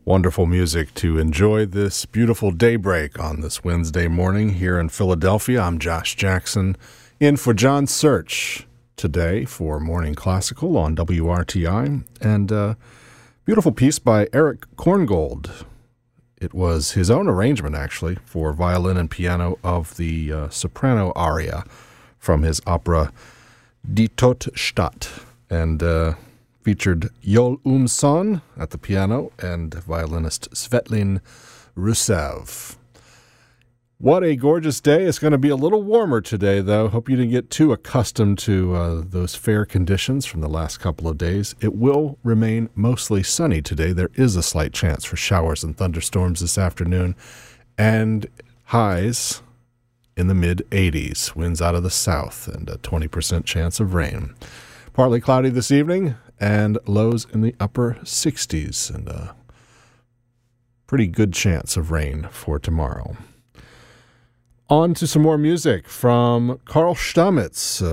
Wonderful music to enjoy this beautiful daybreak on this Wednesday morning here in Philadelphia. I'm Josh Jackson, in for John Search today for Morning Classical on WRTI. And a beautiful piece by Eric Korngold. It was his own arrangement, actually, for violin and piano of the soprano aria from his opera Die Todstadt. And featured Yol Son at the piano and violinist Svetlin Rusev. What a gorgeous day. It's going to be a little warmer today, though. Hope you didn't get too accustomed to those fair conditions from the last couple of days. It will remain mostly sunny today. There is a slight chance for showers and thunderstorms this afternoon, and highs in the mid-80s. Winds out of the south and a 20% chance of rain. Partly cloudy this evening, and lows in the upper 60s, and a pretty good chance of rain for tomorrow. On to some more music from Carl Stamitz,